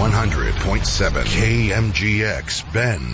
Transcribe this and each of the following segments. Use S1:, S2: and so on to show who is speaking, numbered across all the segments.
S1: 100.7 KMGX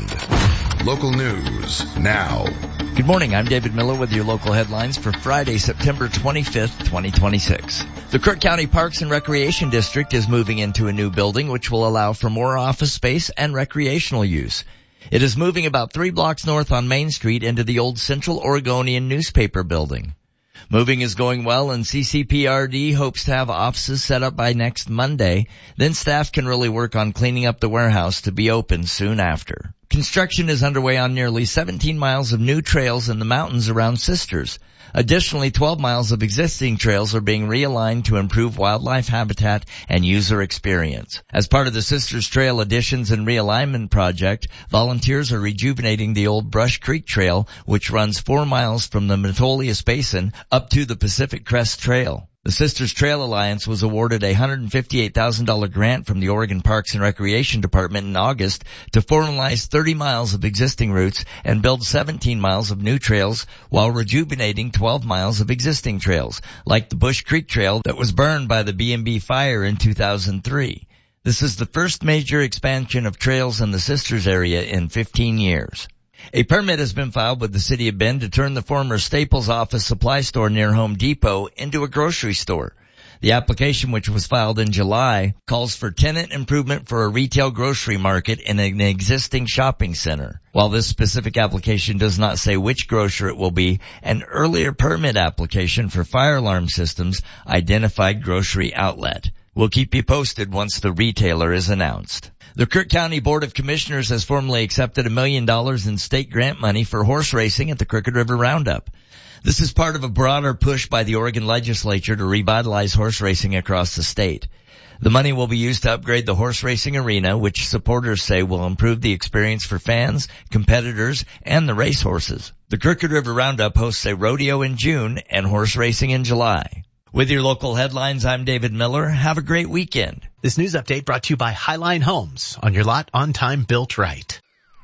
S1: Bend. Local news now.
S2: Good morning, I'm David Miller with your local headlines for Friday, September 25th, 2026. The Crook County Parks and Recreation District is moving into a new building which will allow for more office space and recreational use. It is moving about 3 blocks north on Main Street into the old Central Oregonian newspaper building. Moving is going well, and CCPRD hopes to have offices set up by next Monday. Then staff can really work on cleaning up the warehouse to be open soon after. Construction is underway on nearly 17 miles of new trails in the mountains around Sisters. Additionally, 12 miles of existing trails are being realigned to improve wildlife habitat and user experience. As part of the Sisters Trail Additions and Realignment Project, volunteers are rejuvenating the old Brush Creek Trail, which runs 4 miles from the Metolius Basin up to the Pacific Crest Trail. The Sisters Trail Alliance was awarded a $158,000 grant from the Oregon Parks and Recreation Department in August to formalize 30 miles of existing routes and build 17 miles of new trails while rejuvenating 12 miles of existing trails, like the Bush Creek Trail that was burned by the B&B fire in 2003. This is the first major expansion of trails in the Sisters area in 15 years. A permit has been filed with the City of Bend to turn the former Staples office supply store near Home Depot into a grocery store. The application, which was filed in July, calls for tenant improvement for a retail grocery market in an existing shopping center. While this specific application does not say which grocer it will be, an earlier permit application for fire alarm systems identified grocery outlet. We'll keep you posted once the retailer is announced. The Crook County Board of Commissioners has formally accepted $1 million in state grant money for horse racing at the Crooked River Roundup. This is part of a broader push by the Oregon legislature to revitalize horse racing across the state. The money will be used to upgrade the horse racing arena, which supporters say will improve the experience for fans, competitors, and the racehorses. The Crooked River Roundup hosts a rodeo in June and horse racing in July. With your local headlines, I'm David Miller. Have a great weekend.
S3: This news update brought to you by Highline Homes. On your lot, on time, built right.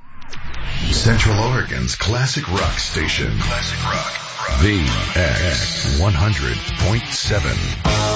S1: Central Oregon's classic rock station. Classic rock. VX 100.7.